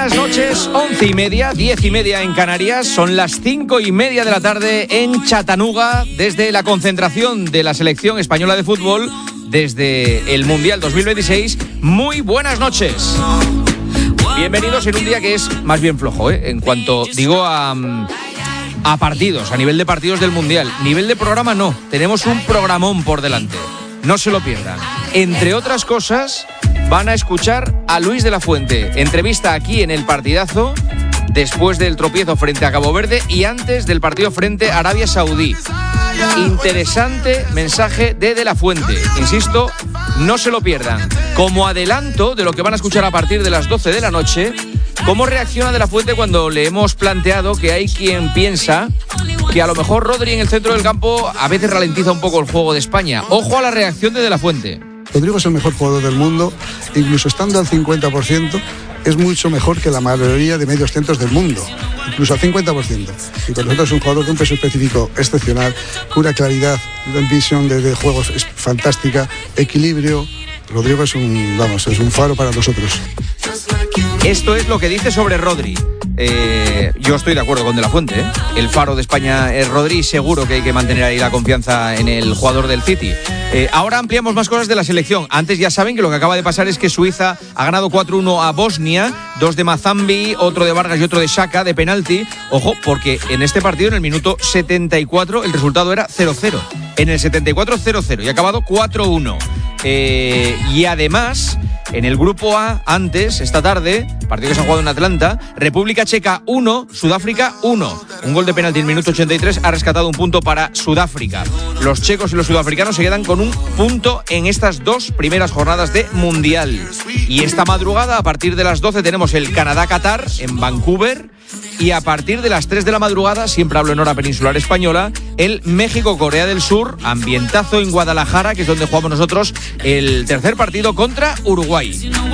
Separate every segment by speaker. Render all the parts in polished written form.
Speaker 1: Buenas noches, 11:30, 10:30 en Canarias, son las 5:30 de la tarde en Chattanooga, desde la concentración de la selección española de fútbol, desde el Mundial 2026. Muy buenas noches. Bienvenidos en un día que es más bien flojo, en cuanto digo a partidos, a nivel de partidos del Mundial. Nivel de programa no, tenemos un programón por delante, no se lo pierdan. Entre otras cosas, van a escuchar a Luis de la Fuente, entrevista aquí en El Partidazo, después del tropiezo frente a Cabo Verde y antes del partido frente a Arabia Saudí. Interesante mensaje de la Fuente, insisto, no se lo pierdan. Como adelanto de lo que van a escuchar a partir de las 12 de la noche, cómo reacciona de la Fuente cuando le hemos planteado que hay quien piensa que a lo mejor Rodri en el centro del campo a veces ralentiza un poco el juego de España. Ojo a la reacción de la Fuente.
Speaker 2: Rodrigo es el mejor jugador del mundo, incluso estando al 50%, es mucho mejor que la mayoría de medios centros del mundo, incluso al 50%. Y con nosotros es un jugador de un peso específico excepcional, una claridad, una visión de juegos es fantástica, equilibrio. Rodrigo es un faro para nosotros.
Speaker 1: Esto es lo que dice sobre Rodri. Yo estoy de acuerdo con De la Fuente, El faro de España es Rodri, seguro que hay que mantener ahí la confianza en el jugador del City. Ahora ampliamos más cosas de la selección. Antes ya saben que lo que acaba de pasar es que Suiza ha ganado 4-1 a Bosnia, 2 de Mazambi, otro de Vargas y otro de Xhaka de penalti. Ojo, porque en este partido, en el minuto 74, el resultado era 0-0. En el 74, 0-0 y ha acabado 4-1. Y además, en el grupo A, antes, esta tarde, partido que se ha jugado en Atlanta, República Checa 1, Sudáfrica 1. Un gol de penalti en el minuto 83 ha rescatado un punto para Sudáfrica. Los checos y los sudafricanos se quedan con un punto en estas dos primeras jornadas de Mundial. Y esta madrugada, a partir de las 12, tenemos el Canadá-Qatar en Vancouver. Y a partir de las 3 de la madrugada, siempre hablo en hora peninsular española, el México-Corea del Sur, ambientazo en Guadalajara, que es donde jugamos nosotros el tercer partido contra Uruguay.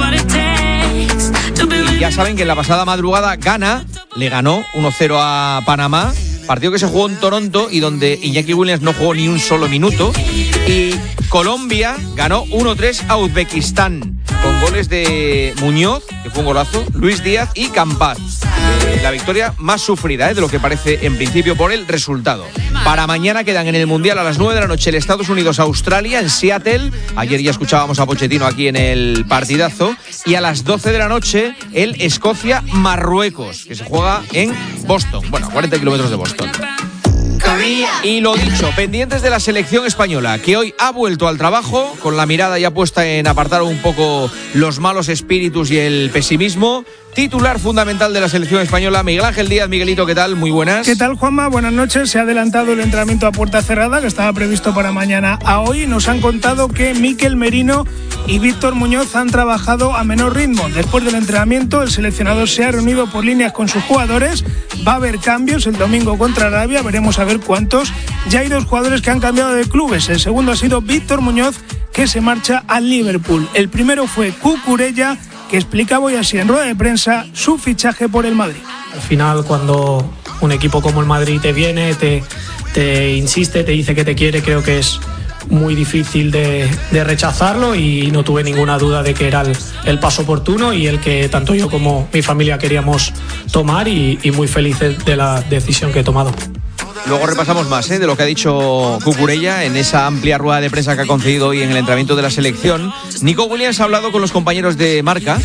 Speaker 1: Y ya saben que en la pasada madrugada Ghana le ganó 1-0 a Panamá, partido que se jugó en Toronto y donde Iñaki Williams no jugó ni un solo minuto. Y Colombia ganó 1-3 a Uzbekistán, con goles de Muñoz, que fue un golazo, Luis Díaz y Campas. La victoria más sufrida, de lo que parece en principio por el resultado. Para mañana quedan en el Mundial a las 9 de la noche el Estados Unidos-Australia en Seattle. Ayer ya escuchábamos a Pochettino aquí en El Partidazo. Y a las 12 de la noche el Escocia-Marruecos, que se juega en Boston. Bueno, 40 kilómetros de Boston. Y lo dicho, pendientes de la selección española, que hoy ha vuelto al trabajo, con la mirada ya puesta en apartar un poco los malos espíritus y el pesimismo. Titular fundamental de la selección española, Miguel Ángel Díaz. Miguelito, ¿qué tal? Muy buenas.
Speaker 3: ¿Qué tal, Juanma? Buenas noches. Se ha adelantado el entrenamiento a puerta cerrada, que estaba previsto para mañana a hoy. Nos han contado que Mikel Merino y Víctor Muñoz han trabajado a menor ritmo. Después del entrenamiento, el seleccionador se ha reunido por líneas con sus jugadores. Va a haber cambios el domingo contra Arabia, veremos a ver cuántos. Ya hay 2 jugadores que han cambiado de clubes. El segundo ha sido Víctor Muñoz, que se marcha al Liverpool. El primero fue Cucurella, que explicaba hoy así en rueda de prensa su fichaje por el Madrid.
Speaker 4: Al final, cuando un equipo como el Madrid te viene, te insiste, te dice que te quiere, creo que es muy difícil de rechazarlo, y no tuve ninguna duda de que era el paso oportuno y el que tanto yo como mi familia queríamos tomar, y muy felices de la decisión que he tomado.
Speaker 1: Luego repasamos más de lo que ha dicho Cucurella en esa amplia rueda de prensa que ha concedido hoy en el entrenamiento de la selección. Nico Williams ha hablado con los compañeros de Marca.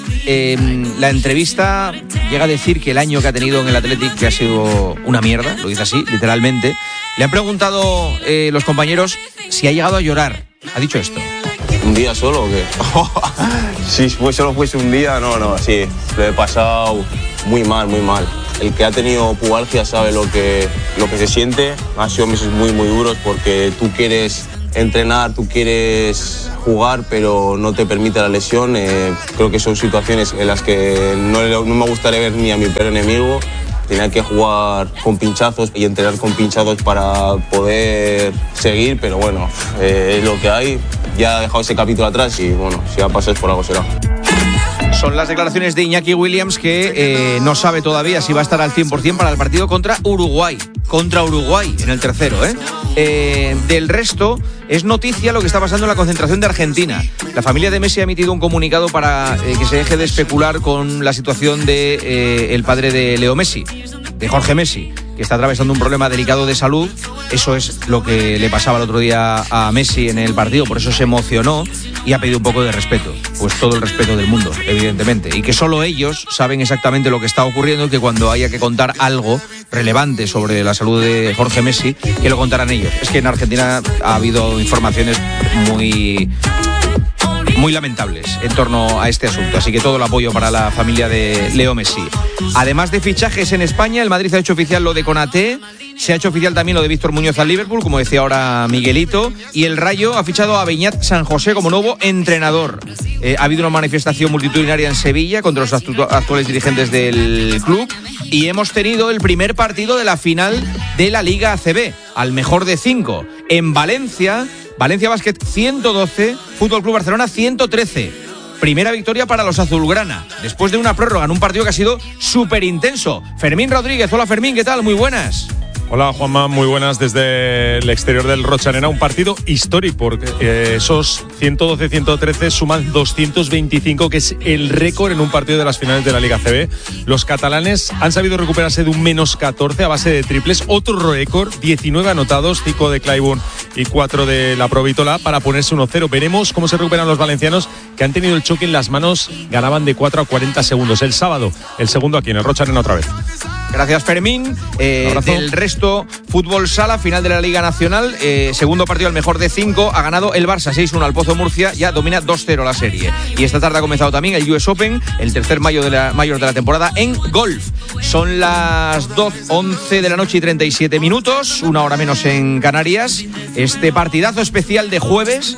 Speaker 1: La entrevista llega a decir que el año que ha tenido en el Athletic que ha sido una mierda, lo dice así, literalmente. Le han preguntado los compañeros si ha llegado a llorar. Ha dicho esto.
Speaker 5: ¿Un día solo o qué? Si solo fuese un día, no, sí. Lo he pasado muy mal, muy mal. El que ha tenido pubalgia sabe lo que se siente. Han sido meses muy, muy duros porque tú quieres entrenar, tú quieres jugar, pero no te permite la lesión. Creo que son situaciones en las que no me gustaría ver ni a mi peor enemigo. Tenía que jugar con pinchazos y entrenar con pinchazos para poder seguir, pero bueno, es lo que hay. Ya he dejado ese capítulo atrás y bueno, si ha pasado es por algo será.
Speaker 1: Son las declaraciones de Iñaki Williams, que no sabe todavía si va a estar al 100% para el partido contra Uruguay. En el tercero, del resto, es noticia lo que está pasando en la concentración de Argentina. La familia de Messi ha emitido un comunicado para que se deje de especular con la situación de el padre de Leo Messi, de Jorge Messi, que está atravesando un problema delicado de salud. Eso es lo que le pasaba el otro día a Messi en el partido, por eso se emocionó y ha pedido un poco de respeto. Pues todo el respeto del mundo, evidentemente, y que solo ellos saben exactamente lo que está ocurriendo, y que cuando haya que contar algo relevante sobre la salud de Jorge Messi, que lo contarán ellos. Es que en Argentina ha habido informaciones muy lamentables en torno a este asunto, así que todo el apoyo para la familia de Leo Messi. Además de fichajes en España, el Madrid ha hecho oficial lo de Konaté, se ha hecho oficial también lo de Víctor Muñoz al Liverpool, como decía ahora Miguelito, y el Rayo ha fichado a Beñat San José como nuevo entrenador. Ha habido una manifestación multitudinaria en Sevilla contra los actuales dirigentes del club, y hemos tenido el primer partido de la final de la Liga ACB, al mejor de 5, en Valencia Basket 112, Fútbol Club Barcelona 113. Primera victoria para los azulgrana, después de una prórroga en un partido que ha sido súper intenso. Fermín Rodríguez, hola Fermín, ¿qué tal? Muy buenas.
Speaker 6: Hola Juanma, muy buenas desde el exterior del Rocha Arena. Un partido histórico porque esos 112-113 suman 225, que es el récord en un partido de las finales de la Liga CB. Los catalanes han sabido recuperarse de un -14 a base de triples. Otro récord, 19 anotados, 5 de Claiborne y 4 de la Provítola, para ponerse 1-0. Veremos cómo se recuperan los valencianos, que han tenido el choque en las manos. Ganaban de 4 a 40 segundos. El sábado, el segundo aquí en el Rocha Arena otra vez.
Speaker 1: Gracias Fermín. Del resto, fútbol sala, final de la Liga Nacional, segundo partido al mejor de 5, ha ganado el Barça 6-1 al Pozo Murcia, ya domina 2-0 la serie. Y esta tarde ha comenzado también el US Open, el tercer mayor de la temporada en golf. Son las 11 de la noche y 37 minutos, una hora menos en Canarias. Este partidazo especial de jueves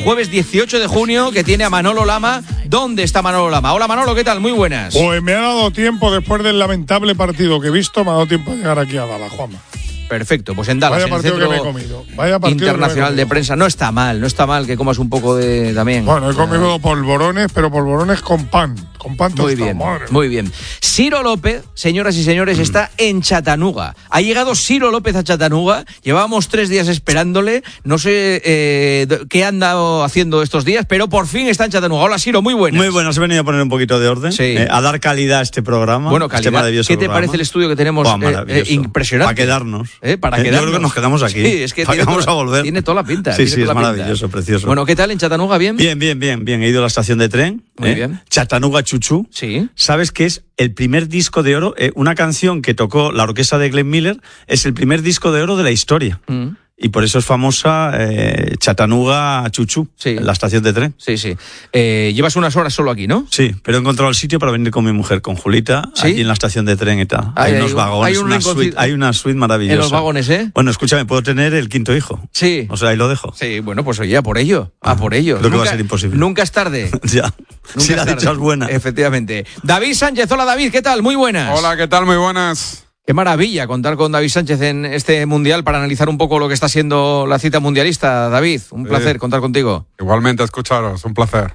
Speaker 1: 18 de junio, que tiene a Manolo Lama. ¿Dónde está Manolo Lama? Hola Manolo, ¿qué tal? Muy buenas.
Speaker 7: Pues me ha dado tiempo, después del lamentable partido que he visto, me ha dado tiempo de llegar aquí a Dallas, Juanma.
Speaker 1: Perfecto, pues en Dallas,
Speaker 7: Vaya
Speaker 1: en el
Speaker 7: partido
Speaker 1: Centro
Speaker 7: que me he comido. Vaya partido
Speaker 1: Internacional de Prensa. No está mal que comas un poco de también.
Speaker 7: Bueno, he comido polvorones, pero polvorones con pan tostado.
Speaker 1: Muy bien. Ciro López, señoras y señores, está en Chattanooga. Ha llegado Ciro López a Chattanooga. Llevábamos 3 días esperándole. No sé qué ha andado haciendo estos días, pero por fin está en Chattanooga. Hola Ciro, muy buenas.
Speaker 8: Muy buenas, he venido a poner un poquito de orden,
Speaker 1: sí.
Speaker 8: A dar calidad a este programa.
Speaker 1: Bueno, calidad.
Speaker 8: Este maravilloso
Speaker 1: ¿Qué te
Speaker 8: programa.
Speaker 1: parece el estudio que tenemos?
Speaker 8: Impresionante. Para quedarnos.
Speaker 1: Yo
Speaker 8: creo que nos quedamos aquí.
Speaker 1: Sí, es que
Speaker 8: vamos a volver.
Speaker 1: Tiene toda la pinta.
Speaker 8: Sí, es maravilloso, precioso.
Speaker 1: Bueno, ¿qué tal en Chattanooga? ¿Bien?
Speaker 8: Bien. He ido a la estación de tren.
Speaker 1: Muy bien.
Speaker 8: Chattanooga Chuchu.
Speaker 1: Sí.
Speaker 8: ¿Sabes qué es el primer disco de oro? Una canción que tocó la orquesta de Glenn Miller es el primer disco de oro de la historia. Y por eso es famosa Chattanooga Chuchu,
Speaker 1: sí.
Speaker 8: La estación de tren.
Speaker 1: Sí. Llevas unas horas solo aquí, ¿no?
Speaker 8: Sí, pero he encontrado el sitio para venir con mi mujer, con Julita,
Speaker 1: ¿sí?
Speaker 8: Aquí en la estación de tren y tal. Hay unos vagones, hay una suite maravillosa.
Speaker 1: En los vagones,
Speaker 8: Bueno, escúchame, puedo tener el 5º hijo.
Speaker 1: Sí.
Speaker 8: O sea, ahí lo dejo.
Speaker 1: Sí, bueno, pues oye, a por ello.
Speaker 8: Creo que va a ser imposible.
Speaker 1: Nunca es tarde.
Speaker 8: Ya. Si la dicha es buena.
Speaker 1: Efectivamente. David Sánchez, hola David, ¿qué tal? Muy buenas.
Speaker 9: Hola, ¿qué tal? Muy buenas.
Speaker 1: Qué maravilla contar con David Sánchez en este Mundial para analizar un poco lo que está siendo la cita mundialista. David, un placer contar contigo.
Speaker 9: Igualmente, escucharos, un placer.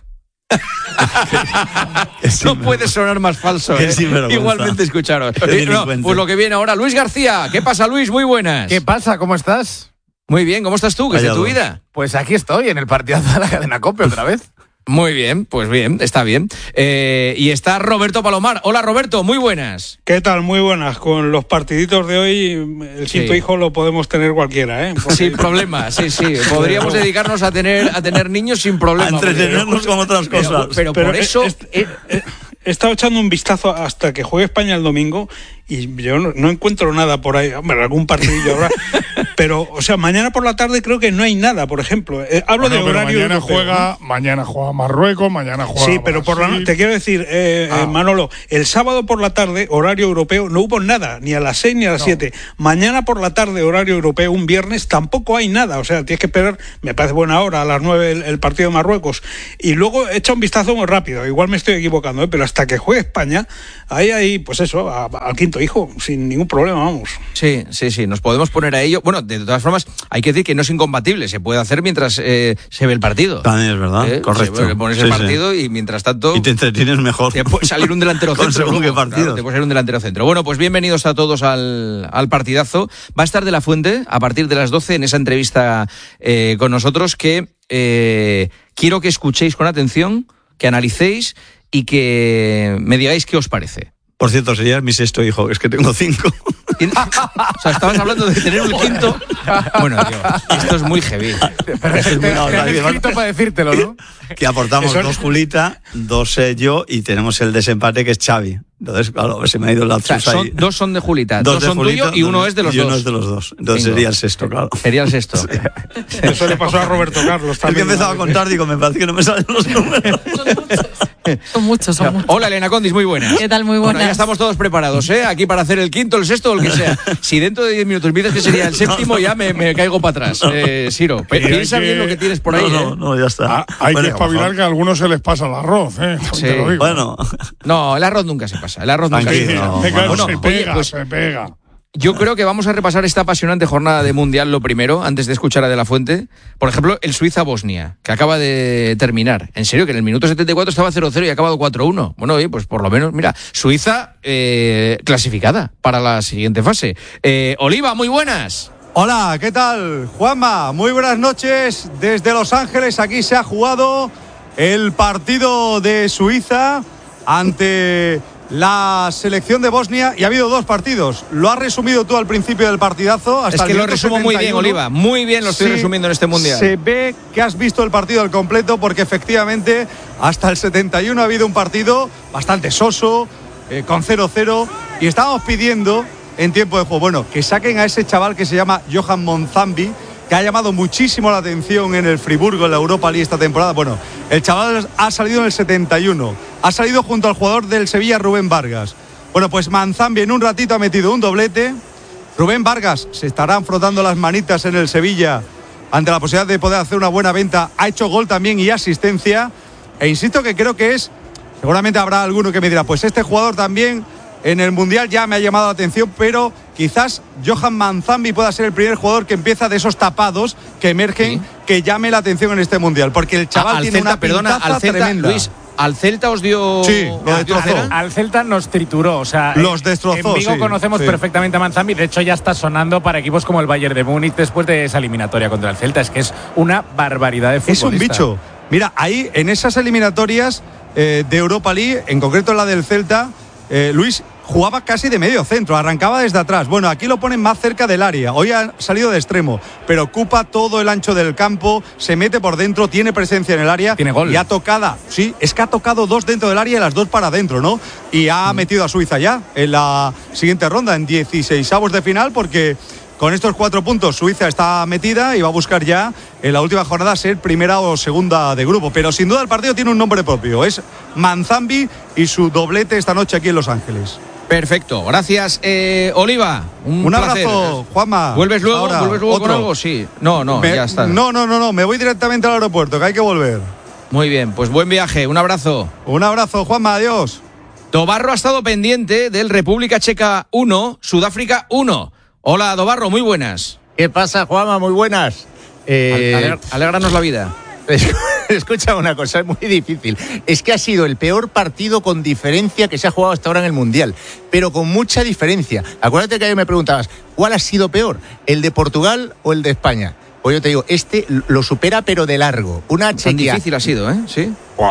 Speaker 1: No puede sonar más falso, ¿eh? Igualmente escucharos. Pues lo que viene ahora, Luis García. ¿Qué pasa, Luis? Muy buenas.
Speaker 10: ¿Qué pasa? ¿Cómo estás?
Speaker 1: Muy bien, ¿cómo estás tú? ¿Qué es de tu vida?
Speaker 10: Pues aquí estoy, en el partidazo de la cadena COPE otra vez.
Speaker 1: Muy bien, pues bien, está bien. Y está Roberto Palomar. Hola Roberto, muy buenas.
Speaker 11: ¿Qué tal? Muy buenas. Con los partiditos de hoy, el quinto hijo lo podemos tener cualquiera, ¿eh?
Speaker 1: Sin problema, sí. Podríamos dedicarnos a tener niños sin problema.
Speaker 8: A entretenernos con otras cosas.
Speaker 1: Pero por eso...
Speaker 11: He estado echando un vistazo hasta que juegue España el domingo y yo no encuentro nada por ahí. Hombre, algún partidillo habrá. Pero, o sea, mañana por la tarde creo que no hay nada, por ejemplo. Hablo de horario europeo.
Speaker 7: Mañana juega Marruecos, mañana juega
Speaker 11: Sí, pero te quiero decir, Manolo, el sábado por la tarde, horario europeo, no hubo nada, ni a las 6 ni a las 7. Mañana por la tarde, horario europeo, un viernes, tampoco hay nada. O sea, tienes que esperar, me parece buena hora, a las 9 el partido de Marruecos. Y luego echa un vistazo muy rápido. Igual me estoy equivocando, pero hasta que juegue España, ahí, pues eso, al quinto hijo, sin ningún problema, vamos.
Speaker 1: Sí, nos podemos poner a ello. Bueno, de todas formas, hay que decir que no es incompatible, se puede hacer mientras se ve el partido.
Speaker 8: También es verdad, correcto.
Speaker 1: Pones el partido y mientras tanto...
Speaker 8: Y te entretienes mejor.
Speaker 1: Te puede salir un delantero centro.
Speaker 8: Según qué partido.
Speaker 1: Claro, te puede salir un delantero centro. Bueno, pues bienvenidos a todos al partidazo. Va a estar De la Fuente a partir de las 12 en esa entrevista con nosotros que quiero que escuchéis con atención, que analicéis y que me digáis qué os parece.
Speaker 8: Por cierto, sería mi sexto hijo, es que tengo 5.
Speaker 1: O sea, estabas hablando de tener un quinto. Bueno, tío, esto es muy heavy.
Speaker 10: Pero
Speaker 8: es muy
Speaker 10: te han escrito para decírtelo, ¿no?
Speaker 8: Que aportamos 2 Julita, 2 yo y tenemos el desempate que es Xavi. Entonces, claro, se me ha ido la
Speaker 1: lapsus ahí. 2 son de Julita, 2 son tuyos y uno es de los dos.
Speaker 8: Y uno es de los dos. Entonces sería el sexto, claro.
Speaker 1: Sería el sexto.
Speaker 11: Sí. Eso le pasó a Roberto Carlos también.
Speaker 8: El que empezaba a contar, digo, me parece que no me salen los números.
Speaker 12: Son muchos.
Speaker 1: Hola, Elena Condis, muy buenas.
Speaker 12: ¿Qué tal? Muy buenas.
Speaker 1: Bueno, ya estamos todos preparados, aquí para hacer el quinto, el sexto o el que sea. Si dentro de 10 minutos me dices que sería el séptimo, ya me caigo para atrás. Siro, piensa bien lo que tienes por ahí.
Speaker 8: No, ya está.
Speaker 7: Hay que espabilar que a algunos se les pasa el arroz,
Speaker 1: Sí.
Speaker 7: Te lo digo.
Speaker 8: Bueno.
Speaker 1: No, el arroz nunca se pasa. El arroz nunca se pasa.
Speaker 7: Se pega.
Speaker 1: Yo creo que vamos a repasar esta apasionante jornada de Mundial lo primero, antes de escuchar a De la Fuente. Por ejemplo, el Suiza-Bosnia, que acaba de terminar. En serio, que en el minuto 74 estaba 0-0 y ha acabado 4-1. Bueno, oye, pues por lo menos, mira, Suiza clasificada para la siguiente fase. Oliva, muy buenas.
Speaker 13: Hola, ¿qué tal? Juanma, muy buenas noches desde Los Ángeles. Aquí se ha jugado el partido de Suiza ante la selección de Bosnia y ha habido 2 partidos. Lo has resumido tú al principio del partidazo. Hasta
Speaker 1: es que lo resumo 71. Muy bien, Oliva. Muy bien lo estoy resumiendo en este Mundial.
Speaker 13: Se ve que has visto el partido al completo porque efectivamente hasta el 71 ha habido un partido bastante soso, con 0-0 y estábamos pidiendo en tiempo de juego, bueno, que saquen a ese chaval que se llama Johan Monzambi, que ha llamado muchísimo la atención en el Friburgo, en la Europa League esta temporada. Bueno, el chaval ha salido en el 71. Ha salido junto al jugador del Sevilla, Rubén Vargas. Bueno, pues Monzambi en un ratito ha metido un doblete. Rubén Vargas se estarán frotando las manitas en el Sevilla ante la posibilidad de poder hacer una buena venta. Ha hecho gol también y asistencia. E insisto que creo que seguramente habrá alguno que me dirá, pues este jugador también en el Mundial ya me ha llamado la atención, pero quizás Johan Monzambi pueda ser el primer jugador que empieza de esos tapados que emergen, que llame la atención en este Mundial, porque el chaval tiene una pintaza tremenda.
Speaker 1: Luis, ¿al Celta os dio...?
Speaker 13: Sí, lo destrozó.
Speaker 10: Al Celta nos trituró, o sea...
Speaker 13: Los destrozó,
Speaker 10: en Vigo conocemos perfectamente a Monzambi, de hecho ya está sonando para equipos como el Bayern de Múnich después de esa eliminatoria contra el Celta, es que es una barbaridad de futbolista.
Speaker 13: Es un bicho. Mira, ahí en esas eliminatorias de Europa League, en concreto la del Celta, Luis jugaba casi de medio centro, arrancaba desde atrás. Bueno, aquí lo ponen más cerca del área. Hoy ha salido de extremo, pero ocupa todo el ancho del campo, se mete por dentro, tiene presencia en el área.
Speaker 10: Tiene gol.
Speaker 13: Y ha tocado, sí, es que ha tocado 2 dentro del área y las 2 para adentro, ¿no? Y ha metido a Suiza ya en la siguiente ronda, en 16avos de final, porque con estos 4 puntos Suiza está metida y va a buscar ya en la última jornada ser primera o segunda de grupo. Pero sin duda el partido tiene un nombre propio, es Monzambi y su doblete esta noche aquí en Los Ángeles.
Speaker 1: Perfecto, gracias. Oliva, un
Speaker 13: abrazo, Juanma.
Speaker 1: ¿Vuelves luego con algo? Sí. No, ya está.
Speaker 13: No, me voy directamente al aeropuerto, que hay que volver.
Speaker 1: Muy bien, pues buen viaje, un abrazo.
Speaker 13: Un abrazo, Juanma, adiós.
Speaker 1: Dobarro ha estado pendiente del República Checa 1, Sudáfrica 1. Hola, Dobarro, muy buenas.
Speaker 14: ¿Qué pasa, Juanma? Muy buenas.
Speaker 1: Alégranos la vida.
Speaker 14: Escucha una cosa, es muy difícil. Es que ha sido el peor partido con diferencia que se ha jugado hasta ahora en el Mundial, pero con mucha diferencia. Acuérdate que ayer me preguntabas, ¿cuál ha sido peor? ¿El de Portugal o el de España? Pues yo te digo, este lo supera pero de largo. Una
Speaker 1: Tan difícil ha sido, ¿eh? Sí.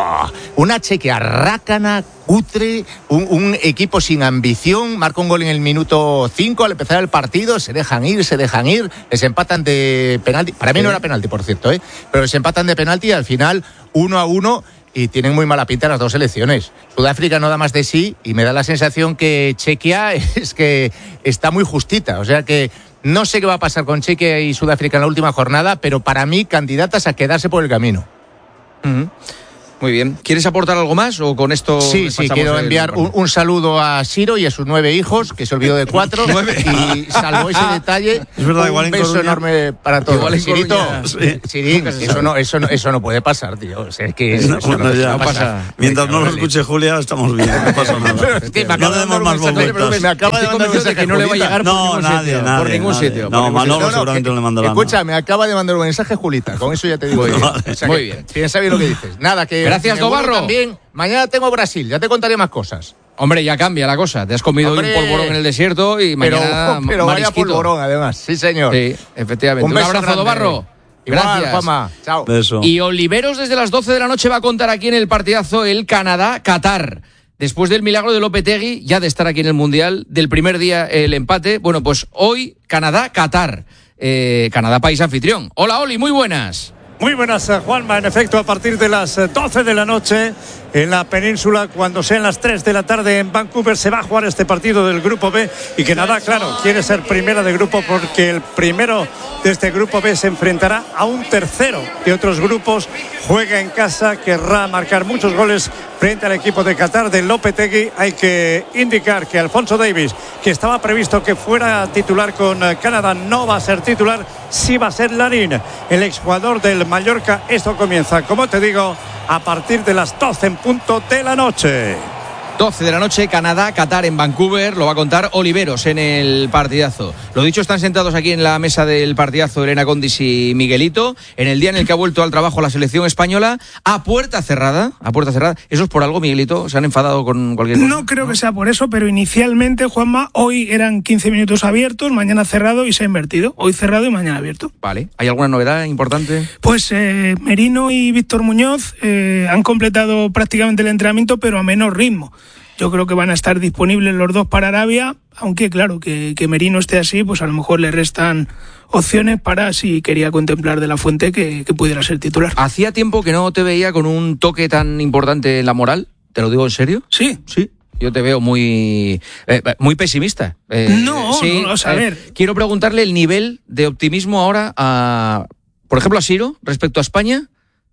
Speaker 14: Una Chequia rácana, cutre, un equipo sin ambición. Marca un gol en el minuto 5 al empezar el partido, se dejan ir, les empatan de penalti. Para mí no era penalti, por cierto, pero les empatan de penalti y al final 1-1 y tienen muy mala pinta las 2 selecciones. Sudáfrica no da más de sí y me da la sensación que Chequia es que está muy justita, o sea que no sé qué va a pasar con Chequia y Sudáfrica en la última jornada, pero para mí candidatas a quedarse por el camino.
Speaker 1: Muy bien. ¿Quieres aportar algo más o con esto?
Speaker 14: Sí, quiero enviar un saludo a Siro y a sus 9 hijos, que se olvidó de 4. Y salvo ese detalle,
Speaker 8: es verdad,
Speaker 14: un beso enorme para todos. Sirito, Sirín, eso no puede pasar, tío. O sea, es que eso no pasa.
Speaker 8: Mientras no lo escuche Julia, estamos bien, no pasa nada.
Speaker 14: Pero es que me acaba de mandar un mensaje, me acaba de mandar un mensaje
Speaker 1: que no le va a llegar por ningún sitio.
Speaker 8: No, Manolo seguramente no le mandará.
Speaker 14: Escucha, me acaba de mandar un mensaje Julita, con eso ya te digo. Muy bien. Piensa bien lo que dices. Nada, que
Speaker 1: gracias, Dobarro.
Speaker 14: También, mañana tengo Brasil, ya te contaré más cosas.
Speaker 1: Hombre, ya cambia la cosa. Te has comido un polvorón en el desierto y mañana
Speaker 14: pero vaya polvorón, además. Sí, señor.
Speaker 1: Sí, efectivamente. Un abrazo, Dobarro. Gracias.
Speaker 14: Fama. Chao.
Speaker 8: Beso.
Speaker 1: Y Oliveros desde las 12 de la noche va a contar aquí en el partidazo el Canadá-Qatar. Después del milagro de Lopetegui, ya de estar aquí en el Mundial, del primer día el empate. Bueno, pues hoy Canadá-Qatar. Canadá, país anfitrión. Hola, Oli, muy buenas.
Speaker 15: Muy buenas, Juanma. En efecto, a partir de las 12 de la noche en la península, cuando sean las 3 de la tarde en Vancouver, se va a jugar este partido del Grupo B. Y Canadá, claro, quiere ser primera de grupo porque el primero de este Grupo B se enfrentará a un tercero de otros grupos. Juega en casa, querrá marcar muchos goles frente al equipo de Qatar de Lopetegui. Hay que indicar que Alfonso Davies, que estaba previsto que fuera titular con Canadá, no va a ser titular, sí va a ser Larín, el exjugador del Mallorca. Esto comienza, como te digo, a partir de las 12 en punto de la noche.
Speaker 1: 12 de la noche, Canadá, Qatar en Vancouver. Lo va a contar Oliveros en el partidazo. Lo dicho, están sentados aquí en la mesa del partidazo Elena Condis y Miguelito, en el día en el que ha vuelto al trabajo la selección española, a puerta cerrada. ¿Eso es por algo, Miguelito? ¿Se han enfadado con cualquier cosa?
Speaker 3: No creo que sea por eso, pero inicialmente, Juanma, hoy eran 15 minutos abiertos, mañana cerrado y se ha invertido. Hoy cerrado y mañana abierto.
Speaker 1: Vale. ¿Hay alguna novedad importante?
Speaker 3: Pues Merino y Víctor Muñoz han completado prácticamente el entrenamiento, pero a menor ritmo. Yo creo que van a estar disponibles los dos para Arabia, aunque claro, que Merino esté así, pues a lo mejor le restan opciones para, si quería contemplar de la Fuente, que pudiera ser titular.
Speaker 1: ¿Hacía tiempo que no te veía con un toque tan importante en la moral? ¿Te lo digo en serio?
Speaker 3: Sí.
Speaker 1: Yo te veo muy pesimista.
Speaker 3: No, a ver.
Speaker 1: Quiero preguntarle el nivel de optimismo ahora por ejemplo, a Siro respecto a España.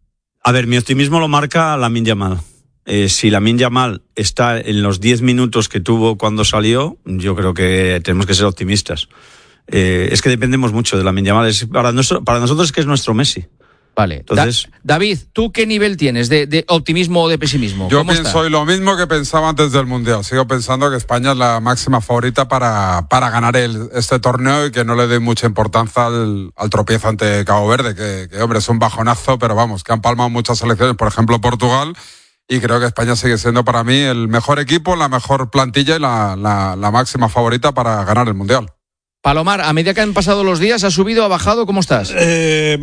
Speaker 8: A ver, mi optimismo lo marca Lamine Yamal. Si Lamine Yamal está en los 10 minutos que tuvo cuando salió, yo creo que tenemos que ser optimistas. Es que dependemos mucho de Lamine Yamal. Para nosotros es que es nuestro Messi.
Speaker 1: Vale. Entonces, David, ¿tú qué nivel tienes de optimismo o de pesimismo?
Speaker 9: Yo pienso lo mismo que pensaba antes del Mundial. Sigo pensando que España es la máxima favorita para ganar este torneo y que no le dé mucha importancia al tropiezo ante Cabo Verde, que hombre, es un bajonazo, pero vamos, que han palmado muchas selecciones, por ejemplo Portugal, y creo que España sigue siendo para mí el mejor equipo, la mejor plantilla y la máxima favorita para ganar el Mundial.
Speaker 1: Palomar, a medida que han pasado los días, ¿ha subido, ha bajado? ¿Cómo estás?
Speaker 11: Se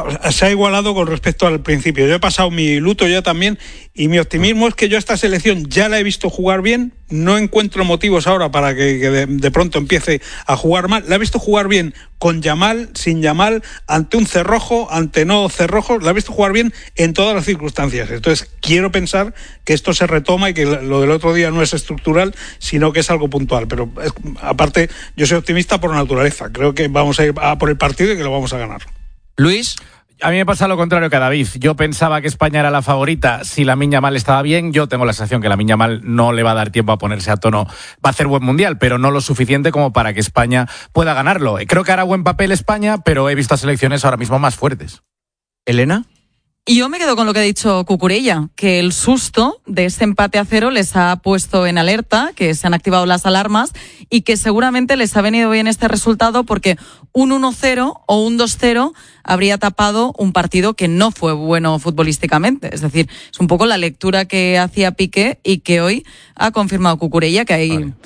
Speaker 11: ha igualado con respecto al principio. Yo he pasado mi luto ya también y mi optimismo es que yo a esta selección ya la he visto jugar bien. No encuentro motivos ahora para que de pronto empiece a jugar mal. La he visto jugar bien con Yamal, sin Yamal, ante un cerrojo, ante no cerrojos. La he visto jugar bien en todas las circunstancias. Entonces quiero pensar que esto se retoma y que lo del otro día no es estructural, sino que es algo puntual. Pero aparte, yo soy optimista por naturaleza. Creo que vamos a ir a por el partido y que lo vamos a ganar.
Speaker 1: Luis.
Speaker 10: A mí me pasa lo contrario que a David. Yo pensaba que España era la favorita si Lamine Yamal estaba bien. Yo tengo la sensación que Lamine Yamal no le va a dar tiempo a ponerse a tono. Va a hacer buen mundial, pero no lo suficiente como para que España pueda ganarlo. Creo que hará buen papel España, pero he visto a selecciones ahora mismo más fuertes.
Speaker 1: ¿Elena?
Speaker 12: Y yo me quedo con lo que ha dicho Cucurella, que el susto de ese empate a 0 les ha puesto en alerta, que se han activado las alarmas y que seguramente les ha venido bien este resultado porque un 1-0 o un 2-0 habría tapado un partido que no fue bueno futbolísticamente. Es decir, es un poco la lectura que hacía Piqué y que hoy ha confirmado Cucurella, que hay... Vale.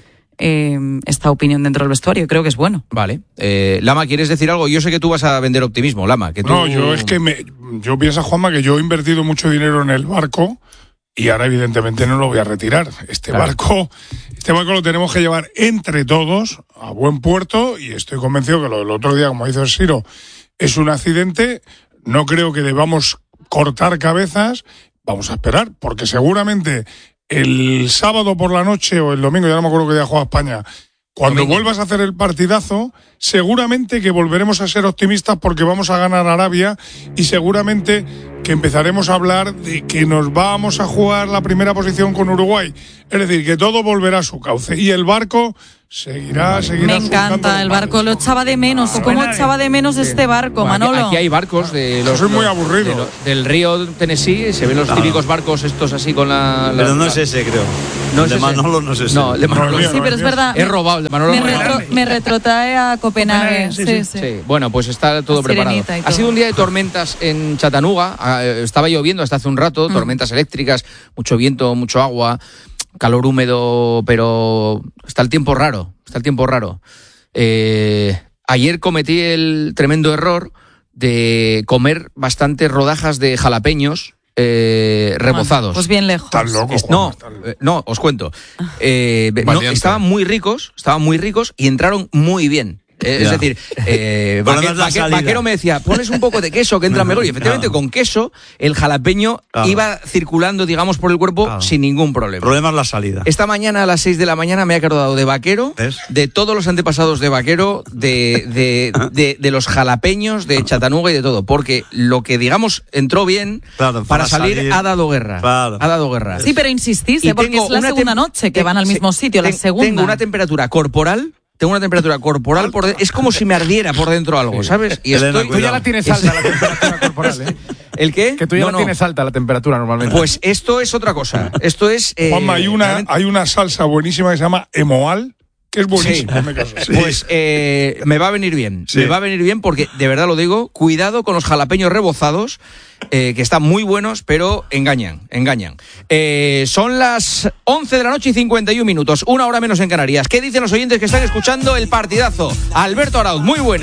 Speaker 12: Esta opinión dentro del vestuario, creo que es bueno.
Speaker 1: Vale. Lama, ¿quieres decir algo? Yo sé que tú vas a vender optimismo, Lama. Que tú...
Speaker 7: No, yo pienso, Juanma, que yo he invertido mucho dinero en el barco y ahora evidentemente no lo voy a retirar. Este barco lo tenemos que llevar entre todos a buen puerto y estoy convencido que lo del otro día, como dice el Siro, es un accidente. No creo que debamos cortar cabezas. Vamos a esperar, porque seguramente el sábado por la noche o el domingo, ya no me acuerdo qué día juega España, Cuando
Speaker 1: Domingo.
Speaker 7: vuelvas a hacer el partidazo, seguramente que volveremos a ser optimistas porque vamos a ganar Arabia y seguramente que empezaremos a hablar de que nos vamos a jugar la primera posición con Uruguay. Es decir, que todo volverá a su cauce. Y el barco seguirá.
Speaker 12: Me encanta el barco, lo echaba de menos. ¿Cómo echaba de menos este barco, Manolo?
Speaker 1: Aquí hay barcos de los.
Speaker 7: Soy muy aburrido.
Speaker 1: Del río Tennessee, se ven los típicos barcos estos así con la.
Speaker 8: Pero no es ese, creo.
Speaker 1: No
Speaker 8: el de
Speaker 1: es ese.
Speaker 8: Manolo no es ese.
Speaker 1: No, el de Manolo.
Speaker 12: Sí, pero es verdad.
Speaker 1: Es robado, el de Manolo.
Speaker 12: Me retrotrae a Copenhague. Sí.
Speaker 1: Sí, bueno, pues está todo
Speaker 12: La
Speaker 1: preparado.
Speaker 12: sirenita y
Speaker 1: Ha
Speaker 12: todo.
Speaker 1: sido un día de tormentas en Chattanooga. Estaba lloviendo hasta hace un rato, tormentas eléctricas, mucho viento, mucho agua, calor húmedo, pero está el tiempo raro. Ayer cometí el tremendo error de comer bastantes rodajas de jalapeños rebozados.
Speaker 12: Pues bien lejos.
Speaker 7: Estás loco,
Speaker 1: No, os cuento. Estaban muy ricos y entraron muy bien. Es decir, Vaquero me decía, pones un poco de queso que entra mejor. Y efectivamente, con queso, el jalapeño iba circulando, digamos, por el cuerpo sin ningún problema.
Speaker 8: Problema es la salida.
Speaker 1: Esta mañana a las 6 de la mañana me he acordado de Vaquero, de todos los antepasados de Vaquero, de los jalapeños, de Chattanooga y de todo. Porque lo que, digamos, entró bien, para salir ha dado guerra. Ha dado guerra.
Speaker 12: Sí, pero insististe, porque es la segunda noche que van al mismo sitio, la segunda.
Speaker 1: Tengo una temperatura corporal es como si me ardiera por dentro algo, ¿sabes? Y
Speaker 10: tú ya la tienes alta la temperatura corporal, ¿eh?
Speaker 1: ¿El qué?
Speaker 10: Que tú ya la tienes alta la temperatura normalmente.
Speaker 1: Pues esto es otra cosa. Esto es...
Speaker 7: Juanma, hay una salsa buenísima que se llama Emoal, que es buenísima.
Speaker 1: Pues me va a venir bien. Me va a venir bien porque, de verdad lo digo, cuidado con los jalapeños rebozados, que están muy buenos, pero engañan. Son las 11 de la noche y 51 minutos, una hora menos en Canarias. ¿Qué dicen los oyentes que están escuchando el partidazo? Alberto Arauz, muy buena.